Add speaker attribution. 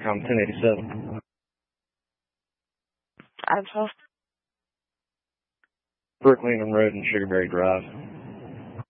Speaker 1: I'm 1087.
Speaker 2: Address?
Speaker 1: Brooklyn Road and Sugarberry Drive.